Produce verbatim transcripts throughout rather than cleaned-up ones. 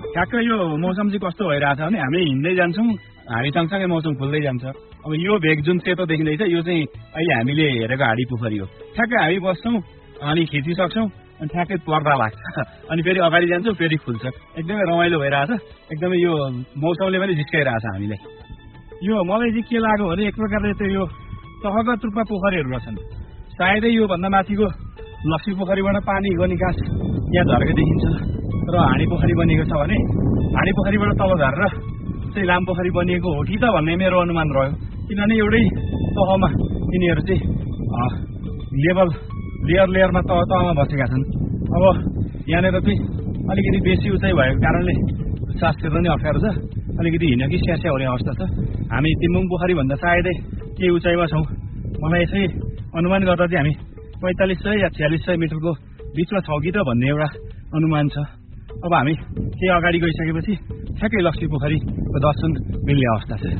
ठ्याक्कै यो मौसम चाहिँ कस्तो भइरहेछ भने हामी हिँड्दै जान्छौँ, हामी सँगसँगै मौसम खुल्दै जान्छ। अब यो भेग जुन सेतो देखिँदैछ यो चाहिँ अहिले हामीले हेरेको हाडी पोखरी हो। ठ्याक्कै हामी बस्छौँ अनि खिचिसक्छौँ अनि ठ्याक्कै पर्दा लाग्छ अनि फेरि अगाडि जान्छौँ फेरि खुल्छ। एकदमै रमाइलो भइरहेछ। एकदमै यो मौसमले पनि जिस्काइरहेछ हामीलाई। यो मलाई चाहिँ के लाग्यो भने एक प्रकारले त यो तहगत रूपमा पोखरीहरू रहेछन्। सायदै यो भन्दा माथिको लक्ष्मी पोखरीबाट पानीको निकास यहाँ झर्के देखिन्छ र हाडी पोखरी बनिएको छ भने हाडी पोखरीबाट तल झरेर चाहिँ लाम पोखरी बनिएको हो कि त भन्ने मेरो अनुमान रह्यो। किनभने एउटै तहमा यिनीहरू चाहिँ लेभल लेयर लेयरमा तह तहमा बसेका छन्। अब यहाँनिर चाहिँ अलिकति बेसी उचाइ भएको कारणले सास फेर्न नि अप्ठ्यारो छ, अलिकति हिँड्न कि स्यास्या हुने अवस्था छ। हामी तिम्बुङ पोखरीभन्दा सायदै केही उचाइमा छौँ। मलाई यसै अनुमान गर्दा चाहिँ हामी पैँतालिस सय या छ्यालिस सय मिटरको बिचमा छौँ कि त भन्ने एउटा अनुमान छ। अब हामी केही अगाडि गइसकेपछि ठ्याक्कै लक्ष्मी पोखरीको दर्शन मिल्ने अवस्था छ।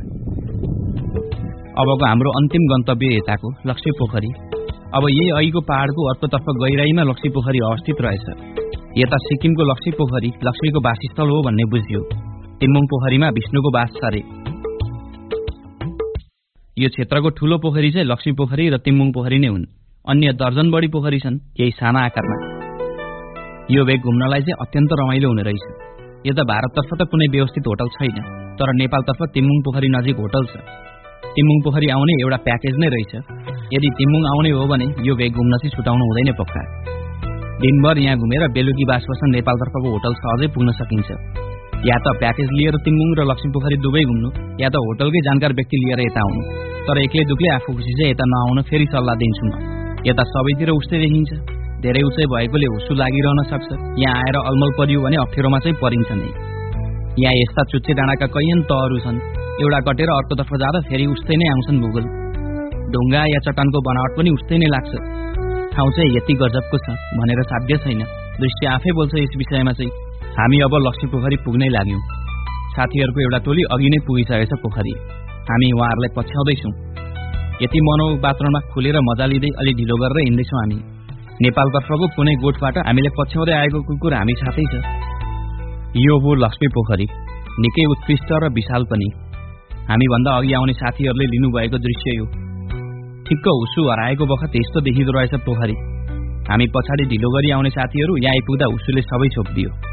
अबको हाम्रो अन्तिम गन्तव्य यताको लक्ष्मी पोखरी। अब यही अहिको पहाडको अर्कोतर्फ गहिराईमा लक्ष्मी पोखरी अवस्थित रहेछ। यता सिक्किमको लक्ष्मी पोखरी लक्ष्मीको वासस्थल हो भन्ने बुझियो। तिम्बुङ पोखरीमा विष्णुको वास छ रे। यो क्षेत्रको ठूलो पोखरी चाहिँ लक्ष्मी पोखरी र तिम्बुङ पोखरी नै हुन्। अन्य दर्जन बढी पोखरी छन्, केही साना आकारमा। यो भेग घुम्नलाई चाहिँ अत्यन्त रमाइलो हुने रहेछ। यता भारततर्फ त कुनै व्यवस्थित होटल छैन, तर नेपालतर्फ तिम्बुङ पोखरी नजिक होटल छ। तिम्बुङ पोखरी आउने एउटा प्याकेज नै रहेछ। यदि तिम्बुङ आउने हो भने यो भेग घुम्न चाहिँ छुटाउनु हुँदैन पक्का। दिनभर यहाँ घुमेर बेलुकी बास बस्न नेपालतर्फको होटल सहजै पुग्न सकिन्छ। या त प्याकेज लिएर तिम्बुङ र लक्ष्मी पोखरी दुवै घुम्नु, या त होटलकै जानकार व्यक्ति लिएर यता आउनु। तर एक्लै दुक्लै आफू खुसी चाहिँ यता नआउन फेरि सल्लाह दिन्छु म। यता सबैतिर उस्तै देखिन्छ, धेरै उचाइ भएकोले हुसु लागिरहन सक्छ। यहाँ आएर अलमल परियो भने अप्ठ्यारोमा चाहिँ परिन्छ नै। यहाँ यस्ता चुच्चे डाँडाका कैयन तहहरू छन्, एउटा कटेर अर्कोतर्फ जाँदा फेरि उस्तै नै आउँछन् भूगोल। ढुङ्गा या चट्टानको बनावट पनि उस्तै नै लाग्छ। ठाउँ चाहिँ यति गजबको छ भनेर साध्य छैन। दृश्य आफै बोल्छ यस विषयमा चाहिँ। हामी अब लक्ष्मी पोखरी पुग्नै लाग्यौँ। साथीहरूको एउटा टोली अघि नै पुगिसकेछ पोखरी। हामी उहाँहरूलाई पछ्याउँदैछौँ। यति मनोह वातावरणमा खुलेर मजा लिँदै अलि ढिलो गरेर हिँड्दैछौँ हामी। नेपालतर्फको कुनै गोठबाट हामीले पछ्याउँदै आएको कुकुर हामी साथै छ। यो हो लक्ष्मी पोखरी, निकै उत्कृष्ट र विशाल पनि। हामीभन्दा अघि आउने साथीहरूले लिनुभएको दृश्य यो। ठिक्क हुसु हराएको बखत यस्तो देखिँदो रहेछ पोखरी। हामी पछाडि ढिलो गरी आउने साथीहरू यहाँ आइपुग्दा हुसुले सबै छोपिदियो।